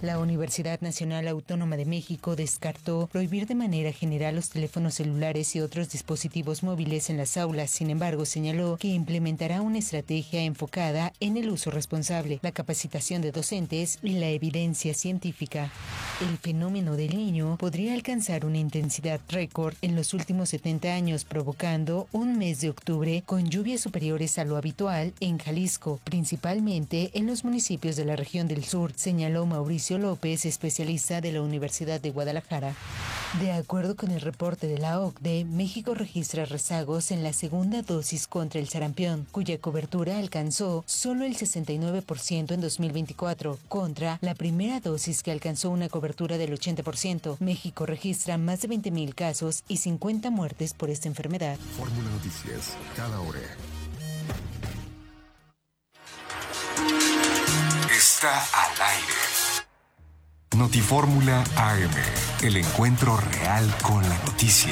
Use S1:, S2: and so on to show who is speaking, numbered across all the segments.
S1: La Universidad Nacional Autónoma de México descartó prohibir de manera general los teléfonos celulares y otros dispositivos móviles en las aulas. Sin embargo, señaló que implementará una estrategia enfocada en el uso responsable, la capacitación de docentes y la evidencia científica. El fenómeno del Niño podría alcanzar una intensidad récord en los últimos 70 años, provocando un mes de octubre con lluvias superiores a lo habitual en Jalisco, principalmente en los municipios de la región del sur, señaló Mauricio López, especialista de la Universidad de Guadalajara. De acuerdo con el reporte de la OCDE, México registra rezagos en la segunda dosis contra el sarampión, cuya cobertura alcanzó solo el 69% en 2024, contra la primera dosis que alcanzó una cobertura del 80%. México registra más de 20,000 casos y 50 muertes por esta enfermedad.
S2: Fórmula Noticias, cada hora. Está al aire. Notifórmula AM, el encuentro real con la noticia.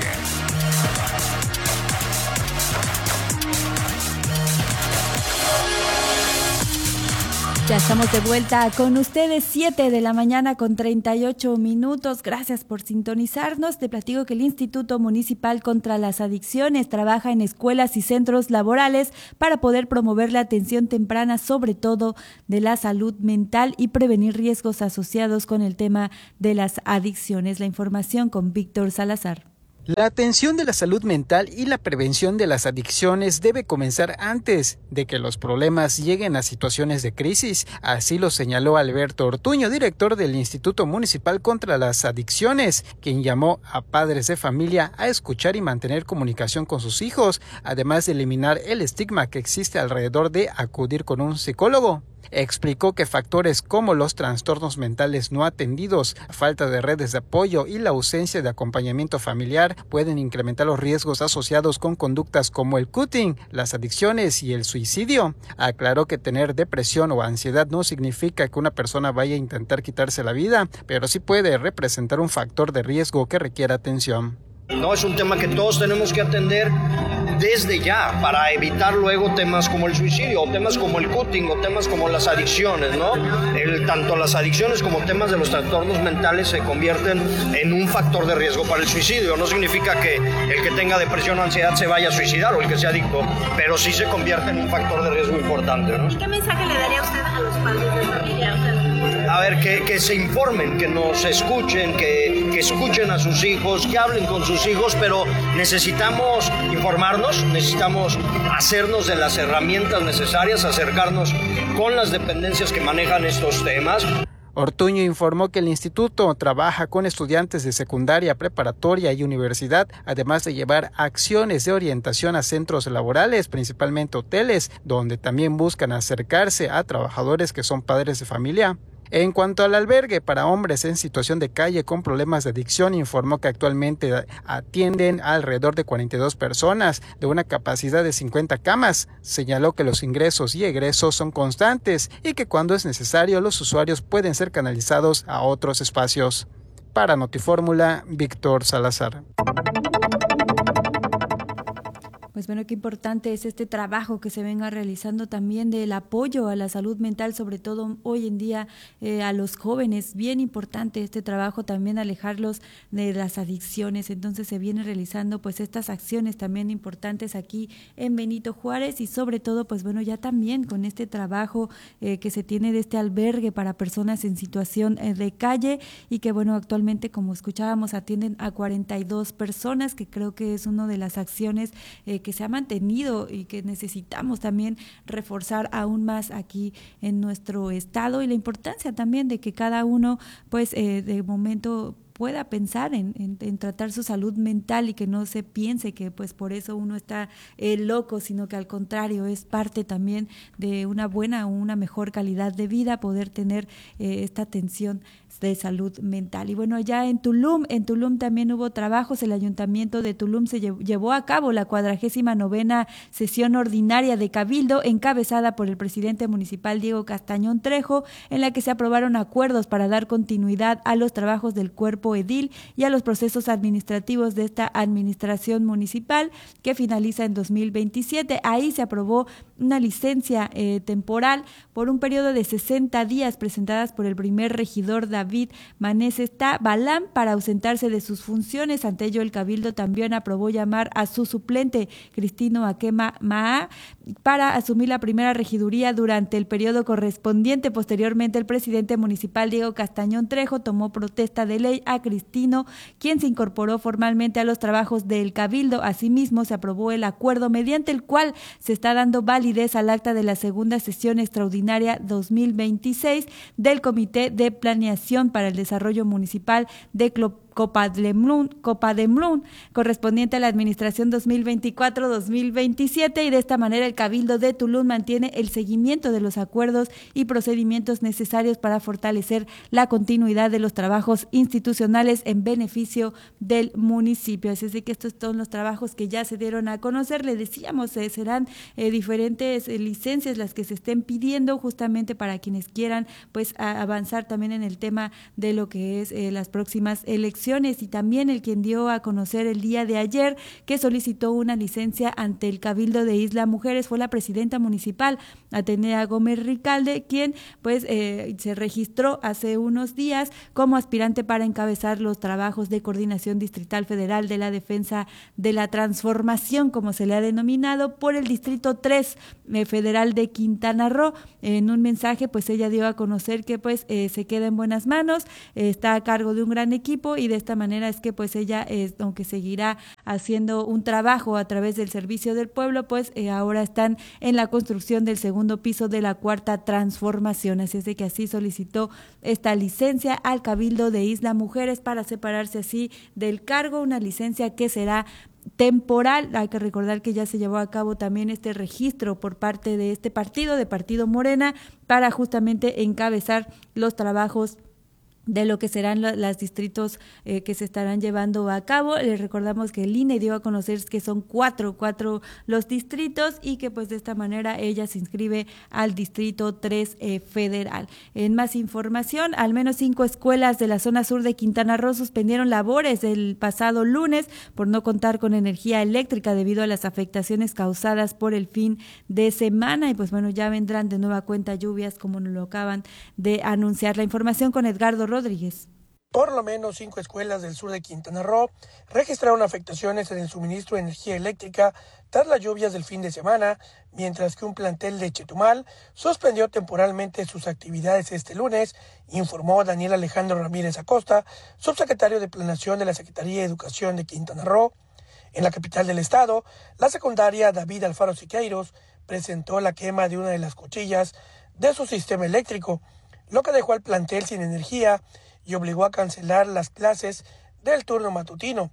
S3: Ya estamos de vuelta con ustedes, 7 de la mañana con 38 minutos. Gracias por sintonizarnos. Te platico que el Instituto Municipal contra las Adicciones trabaja en escuelas y centros laborales para poder promover la atención temprana, sobre todo de la salud mental, y prevenir riesgos asociados con el tema de las adicciones. La información con Víctor Salazar.
S4: La atención de la salud mental y la prevención de las adicciones debe comenzar antes de que los problemas lleguen a situaciones de crisis. Así lo señaló Alberto Ortuño, director del Instituto Municipal contra las Adicciones, quien llamó a padres de familia a escuchar y mantener comunicación con sus hijos, además de eliminar el estigma que existe alrededor de acudir con un psicólogo. Explicó que factores como los trastornos mentales no atendidos, falta de redes de apoyo y la ausencia de acompañamiento familiar pueden incrementar los riesgos asociados con conductas como el cutting, las adicciones y el suicidio. Aclaró que tener depresión o ansiedad no significa que una persona vaya a intentar quitarse la vida, pero sí puede representar un factor de riesgo que requiere atención.
S5: No, es un tema que todos tenemos que atender desde ya para evitar luego temas como el suicidio o temas como el cutting o temas como las adicciones, ¿no? Tanto las adicciones como temas de los trastornos mentales se convierten en un factor de riesgo para el suicidio. No significa que el que tenga depresión o ansiedad se vaya a suicidar o el que sea adicto, pero sí se convierte en un factor de riesgo importante, ¿no?
S6: ¿Y qué mensaje le daría usted a los padres de familia?
S5: A ver, que se informen, que nos escuchen, que escuchen a sus hijos, que hablen con sus hijos, pero necesitamos informarnos, necesitamos hacernos de las herramientas necesarias, acercarnos con las dependencias que manejan estos temas.
S4: Ortuño informó que el instituto trabaja con estudiantes de secundaria, preparatoria y universidad, además de llevar acciones de orientación a centros laborales, principalmente hoteles, donde también buscan acercarse a trabajadores que son padres de familia. En cuanto al albergue para hombres en situación de calle con problemas de adicción, informó que actualmente atienden a alrededor de 42 personas de una capacidad de 50 camas. Señaló que los ingresos y egresos son constantes y que cuando es necesario los usuarios pueden ser canalizados a otros espacios. Para Notifórmula, Víctor Salazar.
S3: Pues bueno, qué importante es este trabajo que se venga realizando también del apoyo a la salud mental, sobre todo hoy en día a los jóvenes. Bien importante este trabajo también, alejarlos de las adicciones. Entonces se viene realizando pues estas acciones también importantes aquí en Benito Juárez y sobre todo pues bueno, ya también con este trabajo que se tiene de este albergue para personas en situación de calle y que bueno, actualmente como escuchábamos atienden a 42 personas, que creo que es una de las acciones que se ha mantenido y que necesitamos también reforzar aún más aquí en nuestro estado, y la importancia también de que cada uno pues de momento pueda pensar en tratar su salud mental y que no se piense que pues por eso uno está loco, sino que al contrario es parte también de una buena o una mejor calidad de vida poder tener esta atención de salud mental. Y bueno, ya en Tulum también hubo trabajos. El Ayuntamiento de Tulum se llevó a cabo la 49ª sesión ordinaria de Cabildo, encabezada por el presidente municipal Diego Castañón Trejo, en la que se aprobaron acuerdos para dar continuidad a los trabajos del Cuerpo cuerpo edil y a los procesos administrativos de esta administración municipal que finaliza en 2027. Ahí se aprobó una licencia temporal por un periodo de 60 días presentadas por el primer regidor David Manezesta Balán para ausentarse de sus funciones. Ante ello, el Cabildo también aprobó llamar a su suplente, Cristino Aquema Maa, para asumir la primera regiduría durante el periodo correspondiente. Posteriormente, el presidente municipal Diego Castañón Trejo tomó protesta de ley a Cristino, quien se incorporó formalmente a los trabajos del Cabildo. Asimismo, se aprobó el acuerdo mediante el cual se está dando validez al acta de la segunda sesión extraordinaria 2026 del Comité de Planeación para el Desarrollo Municipal de Copademlún, correspondiente a la administración 2024-2027, y de esta manera el Cabildo de Tulum mantiene el seguimiento de los acuerdos y procedimientos necesarios para fortalecer la continuidad de los trabajos institucionales en beneficio del municipio. Así es de que estos son los trabajos que ya se dieron a conocer. Le decíamos, serán diferentes licencias las que se estén pidiendo justamente para quienes quieran pues avanzar también en el tema de lo que es las próximas elecciones. Y también el quien dio a conocer el día de ayer que solicitó una licencia ante el Cabildo de Isla Mujeres fue la presidenta municipal, Atenea Gómez Ricalde, quien pues se registró hace unos días como aspirante para encabezar los trabajos de coordinación distrital federal de la defensa de la transformación, como se le ha denominado, por el Distrito 3 Federal de Quintana Roo. En un mensaje pues ella dio a conocer que pues se queda en buenas manos, está a cargo de un gran equipo y de esta manera es que pues ella, aunque seguirá haciendo un trabajo a través del servicio del pueblo, pues ahora están en la construcción del segundo piso de la cuarta transformación. Así es de que así solicitó esta licencia al Cabildo de Isla Mujeres para separarse así del cargo, una licencia que será temporal. Hay que recordar que ya se llevó a cabo también este registro por parte de este partido, de Partido Morena, para justamente encabezar los trabajos de lo que serán los distritos que se estarán llevando a cabo. Les recordamos que el INE dio a conocer que son cuatro los distritos y que pues de esta manera ella se inscribe al Distrito 3 Federal. En más información, al menos 5 escuelas de la zona sur de Quintana Roo suspendieron labores el pasado lunes por no contar con energía eléctrica debido a las afectaciones causadas por el fin de semana. Y pues bueno, ya vendrán de nueva cuenta lluvias, como nos lo acaban de anunciar. La información con Edgardo Rodríguez.
S7: Por lo menos 5 escuelas del sur de Quintana Roo registraron afectaciones en el suministro de energía eléctrica tras las lluvias del fin de semana, mientras que un plantel de Chetumal suspendió temporalmente sus actividades este lunes, informó Daniel Alejandro Ramírez Acosta, subsecretario de Planeación de la Secretaría de Educación de Quintana Roo. En la capital del estado, la secundaria David Alfaro Siqueiros presentó la quema de una de las cuchillas de su sistema eléctrico, lo que dejó al plantel sin energía y obligó a cancelar las clases del turno matutino.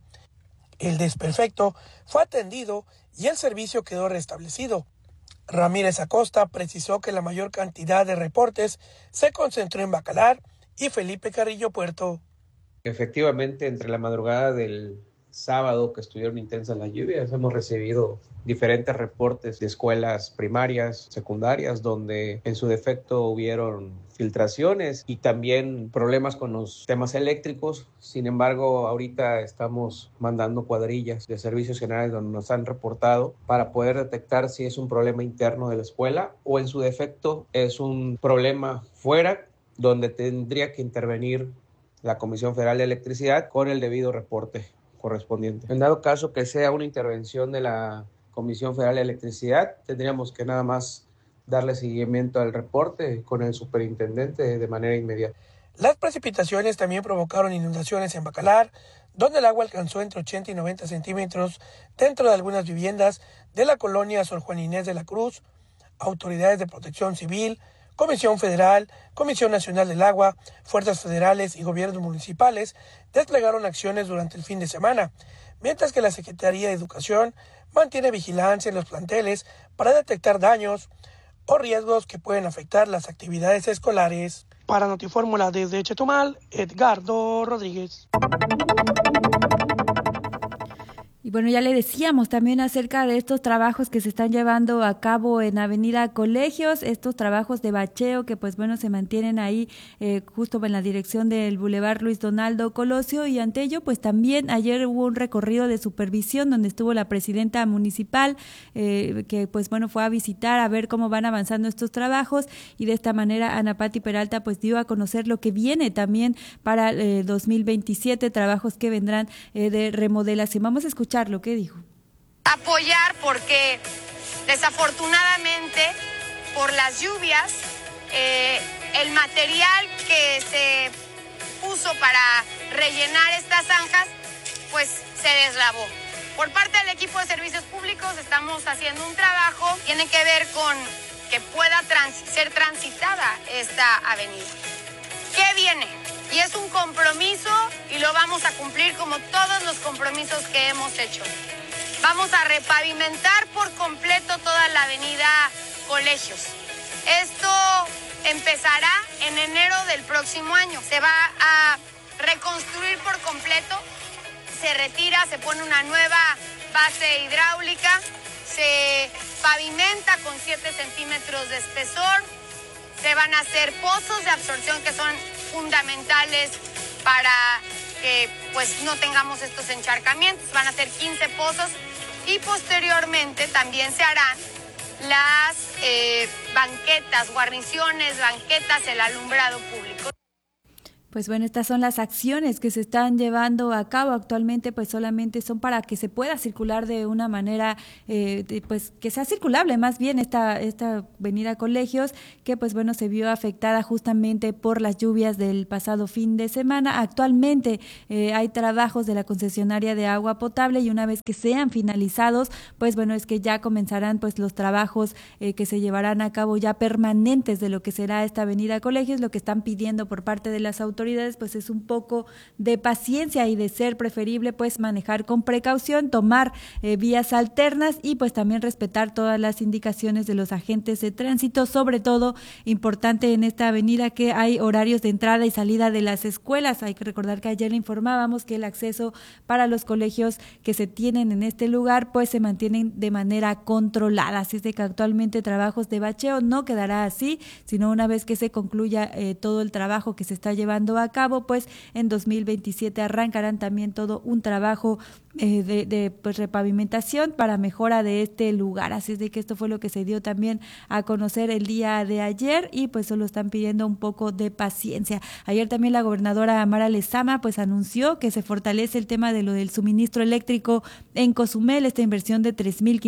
S7: El desperfecto fue atendido y el servicio quedó restablecido. Ramírez Acosta precisó que la mayor cantidad de reportes se concentró en Bacalar y Felipe Carrillo Puerto.
S8: Efectivamente, entre la madrugada del sábado que estuvieron intensas las lluvias, hemos recibido diferentes reportes de escuelas primarias, secundarias, donde en su defecto hubieron filtraciones y también problemas con los temas eléctricos. Sin embargo, ahorita estamos mandando cuadrillas de servicios generales donde nos han reportado para poder detectar si es un problema interno de la escuela o en su defecto es un problema fuera, donde tendría que intervenir la Comisión Federal de Electricidad con el debido reporte correspondiente. En dado caso que sea una intervención de la Comisión Federal de Electricidad, tendríamos que nada más darle seguimiento al reporte con el superintendente de manera inmediata.
S7: Las precipitaciones también provocaron inundaciones en Bacalar, donde el agua alcanzó entre 80 y 90 centímetros dentro de algunas viviendas de la colonia Sor Juan Inés de la Cruz. Autoridades de protección civil, Comisión Federal, Comisión Nacional del Agua, fuerzas federales y gobiernos municipales desplegaron acciones durante el fin de semana, mientras que la Secretaría de Educación mantiene vigilancia en los planteles para detectar daños o riesgos que pueden afectar las actividades escolares. Para Notifórmula desde Chetumal, Edgardo Rodríguez.
S3: Y bueno, ya le decíamos también acerca de estos trabajos que se están llevando a cabo en Avenida Colegios, estos trabajos de bacheo que pues bueno se mantienen ahí justo en la dirección del Boulevard Luis Donaldo Colosio, y ante ello pues también ayer hubo un recorrido de supervisión donde estuvo la presidenta municipal que pues bueno fue a visitar a ver cómo van avanzando estos trabajos, y de esta manera Ana Pati Peralta pues dio a conocer lo que viene también para 2027, trabajos que vendrán de remodelación. Vamos a escuchar lo que dijo.
S9: Apoyar porque desafortunadamente por las lluvias el material que se puso para rellenar estas zanjas pues se deslavó. Por parte del equipo de servicios públicos estamos haciendo un trabajo, tiene que ver con que pueda ser transitada esta avenida. ¿Qué viene? Y es un compromiso y lo vamos a cumplir como todos los compromisos que hemos hecho. Vamos a repavimentar por completo toda la avenida Colegios. Esto empezará en enero del próximo año. Se va a reconstruir por completo, se retira, se pone una nueva base hidráulica, se pavimenta con 7 centímetros de espesor, se van a hacer pozos de absorción que son fundamentales para que pues no tengamos estos encharcamientos. Van a ser 15 pozos y posteriormente también se harán las banquetas, guarniciones, banquetas, el alumbrado público.
S3: Pues bueno, estas son las acciones que se están llevando a cabo actualmente, pues solamente son para que se pueda circular de una manera, pues que sea circulable más bien esta avenida Colegios, que pues bueno se vio afectada justamente por las lluvias del pasado fin de semana. Actualmente hay trabajos de la concesionaria de agua potable y una vez que sean finalizados, pues bueno es que ya comenzarán pues los trabajos que se llevarán a cabo ya permanentes de lo que será esta avenida Colegios. Lo que están pidiendo por parte de las autoridades pues es un poco de paciencia y de ser preferible pues manejar con precaución, tomar vías alternas y pues también respetar todas las indicaciones de los agentes de tránsito, sobre todo importante en esta avenida que hay horarios de entrada y salida de las escuelas. Hay que recordar que ayer le informábamos que el acceso para los colegios que se tienen en este lugar pues se mantienen de manera controlada, así es de que actualmente trabajos de bacheo no quedará así, sino una vez que se concluya todo el trabajo que se está llevando a cabo, pues en 2027 arrancarán también todo un trabajo de pues repavimentación para mejora de este lugar. Así es de que esto fue lo que se dio también a conocer el día de ayer y pues solo están pidiendo un poco de paciencia. Ayer también la gobernadora Mara Lezama pues anunció que se fortalece el tema de lo del suministro eléctrico en Cozumel, esta inversión de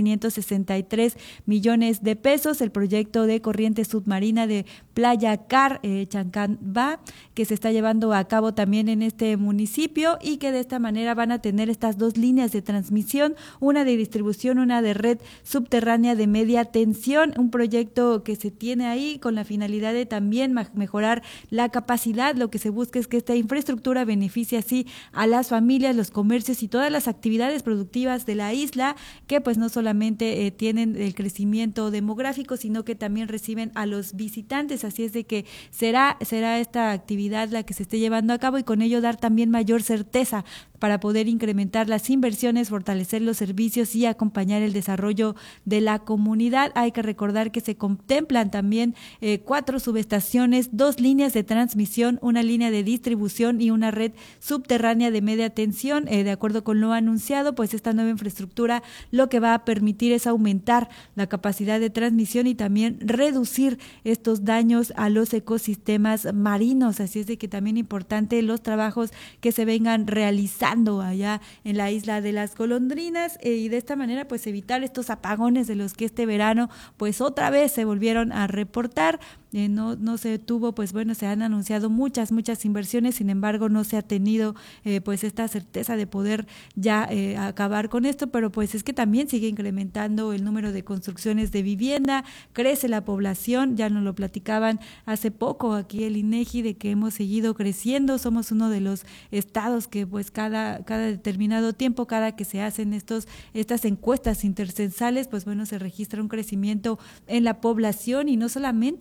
S3: 3,563 millones de pesos, el proyecto de corriente submarina de Playa Car Chancamba, que se está llevando a cabo también en este municipio y que de esta manera van a tener estas dos líneas de transmisión, una de distribución, una de red subterránea de media tensión, un proyecto que se tiene ahí con la finalidad de también mejorar la capacidad. Lo que se busca es que esta infraestructura beneficie así a las familias, los comercios y todas las actividades productivas de la isla, que pues no solamente tienen el crecimiento demográfico, sino que también reciben a los visitantes. Así es de que será esta actividad la que se esté llevando a cabo y con ello dar también mayor certeza para poder incrementar las inversiones, fortalecer los servicios y acompañar el desarrollo de la comunidad. Hay que recordar que se contemplan también 4 subestaciones, 2 líneas de transmisión, una línea de distribución y una red subterránea de media tensión. De acuerdo con lo anunciado, pues esta nueva infraestructura lo que va a permitir es aumentar la capacidad de transmisión y también reducir estos daños a los ecosistemas marinos. Así es de que también importante los trabajos que se vengan realizando allá en la isla de las Golondrinas y de esta manera pues evitar estos apagones de los que este verano pues otra vez se volvieron a reportar. No se tuvo, pues bueno, se han anunciado muchas inversiones, sin embargo no se ha tenido pues esta certeza de poder ya acabar con esto, pero pues es que también sigue incrementando el número de construcciones de vivienda, crece la población, ya nos lo platicaban hace poco aquí el INEGI de que hemos seguido creciendo, somos uno de los estados que pues cada determinado tiempo, cada que se hacen estas encuestas intercensales, pues bueno, se registra un crecimiento en la población y no solamente que viene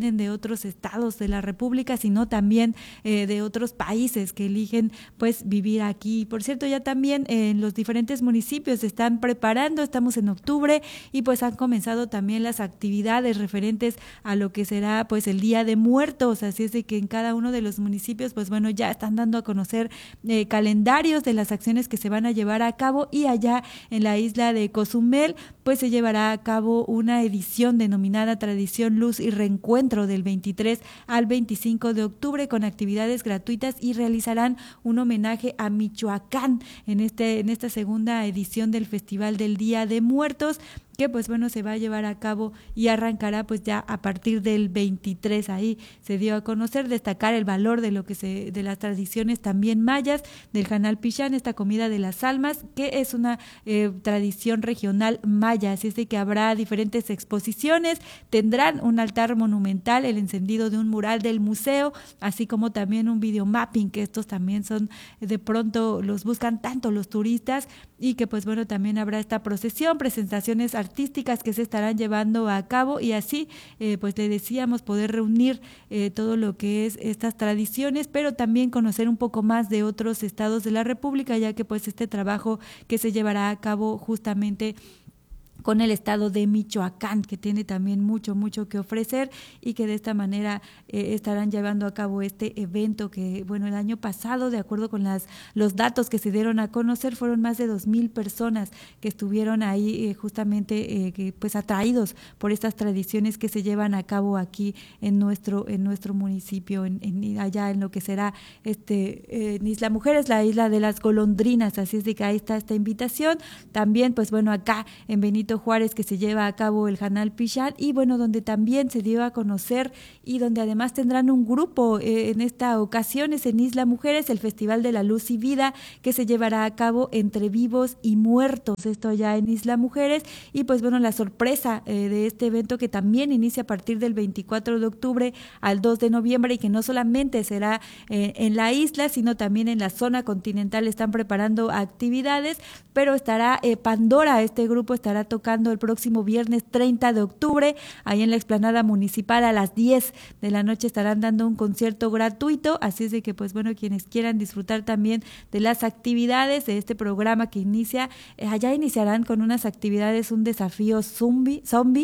S3: vienen de otros estados de la República, sino también de otros países que eligen pues vivir aquí. Por cierto, ya también en los diferentes municipios se están preparando, estamos en octubre y pues han comenzado también las actividades referentes a lo que será pues el Día de Muertos, así es de que en cada uno de los municipios pues bueno, ya están dando a conocer calendarios de las acciones que se van a llevar a cabo, y allá en la isla de Cozumel pues se llevará a cabo una edición denominada Tradición, Luz y Reencuentro del 23 al 25 de octubre con actividades gratuitas, y realizarán un homenaje a Michoacán en esta segunda edición del Festival del Día de Muertos, que pues bueno se va a llevar a cabo y arrancará pues ya a partir del 23. Ahí se dio a conocer, destacar el valor de de las tradiciones también mayas, del Janal Pichán, esta comida de las almas, que es una tradición regional maya, así es de que habrá diferentes exposiciones, tendrán un altar monumental, el encendido de un mural del museo, así como también un videomapping, que estos también son, de pronto los buscan tanto los turistas, y que pues bueno también habrá esta procesión, presentaciones artísticas que se estarán llevando a cabo, y así pues le decíamos poder reunir todo lo que es estas tradiciones, pero también conocer un poco más de otros estados de la República, ya que pues este trabajo que se llevará a cabo justamente con el estado de Michoacán, que tiene también mucho que ofrecer, y que de esta manera estarán llevando a cabo este evento que, bueno, el año pasado, de acuerdo con los datos que se dieron a conocer, fueron más de 2,000 personas que estuvieron ahí justamente que, pues atraídos por estas tradiciones que se llevan a cabo aquí en nuestro municipio, allá en lo que será en Isla Mujeres, la isla de las golondrinas. Así es de que ahí está esta invitación. También, pues bueno, acá en Benito Juárez, que se lleva a cabo el Janal Pichán, y bueno, donde también se dio a conocer y donde además tendrán un grupo en esta ocasión, es en Isla Mujeres, el Festival de la Luz y Vida, que se llevará a cabo entre vivos y muertos, esto ya en Isla Mujeres. Y pues bueno, la sorpresa de este evento, que también inicia a partir del 24 de octubre al 2 de noviembre, y que no solamente será en la isla, sino también en la zona continental están preparando actividades, pero estará Pandora, este grupo estará tocando el próximo viernes 30 de octubre, ahí en la explanada municipal a las 10 de la noche estarán dando un concierto gratuito, así es de que pues bueno, quienes quieran disfrutar también de las actividades de este programa que inicia, allá iniciarán con unas actividades, un desafío zombie,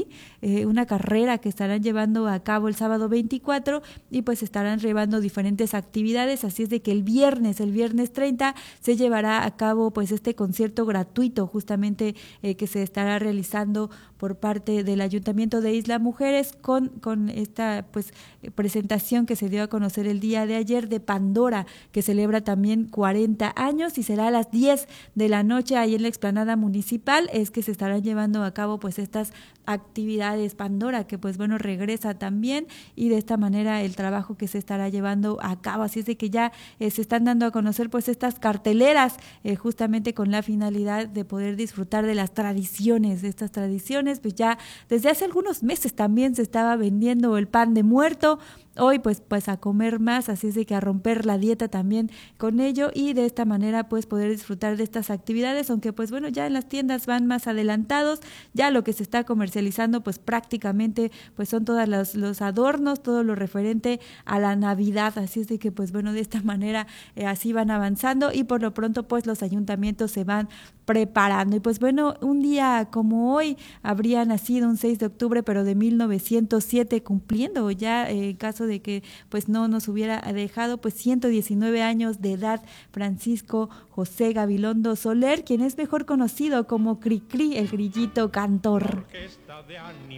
S3: una carrera que estarán llevando a cabo el sábado 24, y pues estarán llevando diferentes actividades, así es de que el viernes 30 se llevará a cabo pues este concierto gratuito justamente que se estará realizando por parte del Ayuntamiento de Isla Mujeres con esta pues presentación que se dio a conocer el día de ayer de Pandora, que celebra también 40 años, y será a las 10 de la noche ahí en la explanada municipal, es que se estarán llevando a cabo pues estas actividades. Pandora, que pues bueno regresa también, y de esta manera el trabajo que se estará llevando a cabo, así es de que ya se están dando a conocer pues estas carteleras justamente con la finalidad de poder disfrutar de las tradiciones, de estas tradiciones. Pues ya desde hace algunos meses también se estaba vendiendo el pan de muerto, hoy pues a comer más, así es de que a romper la dieta también con ello, y de esta manera pues poder disfrutar de estas actividades, aunque pues bueno ya en las tiendas van más adelantados, ya lo que se está comercializando pues prácticamente pues son todos los adornos, todo lo referente a la Navidad, así es de que pues bueno de esta manera así van avanzando, y por lo pronto pues los ayuntamientos se van preparando. Y pues bueno, un día como hoy habría nacido un 6 de octubre pero de 1907, cumpliendo ya en caso de que pues no nos hubiera dejado pues 119 años de edad, Francisco José Gabilondo Soler, quien es mejor conocido como Cricri, el grillito cantor.